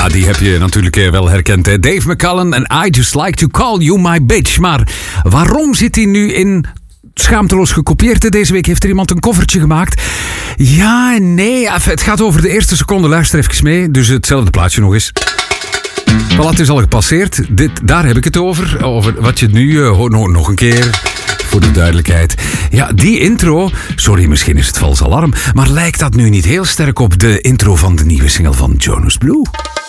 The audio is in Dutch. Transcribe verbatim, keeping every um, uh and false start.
Ja, die heb je natuurlijk wel herkend. Hè? Dave McCallum en I Just Like To Call You My Bitch. Maar waarom zit hij nu in Schaamteloos Gekopieerd? Deze week heeft er iemand een covertje gemaakt. Ja en nee, het gaat over de eerste seconde. Luister even mee, dus hetzelfde plaatje nog eens. Voilà, het is al gepasseerd. Dit, daar heb ik het over. Over wat je nu... Uh, nog, nog een keer... Voor de duidelijkheid. Ja, die intro... Sorry, misschien is het vals alarm. Maar lijkt dat nu niet heel sterk op de intro van de nieuwe single van Jonas Blue?